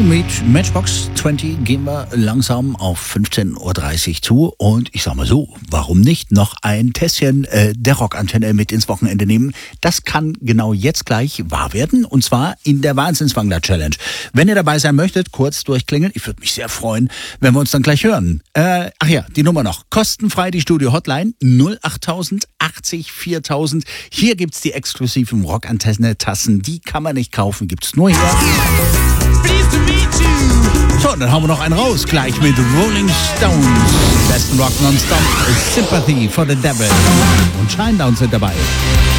mit Matchbox 20 gehen wir langsam auf 15.30 Uhr zu und ich sag mal so, warum nicht noch ein Tässchen der Rockantenne mit ins Wochenende nehmen? Das kann genau jetzt gleich wahr werden und zwar in der Wahnsinnswangler-Challenge. Wenn ihr dabei sein möchtet, kurz durchklingeln. Ich würde mich sehr freuen, wenn wir uns dann gleich hören. Ach ja, die Nummer noch. Kostenfrei die Studio-Hotline 08000 80 4000. Hier gibt's die exklusiven Rockantenne-Tassen. Die kann man nicht kaufen, gibt's nur hier. So, dann haben wir noch einen raus, gleich mit Rolling Stones. Besten Rock nonstop, Sympathy for the Devil. Und Shinedown sind dabei.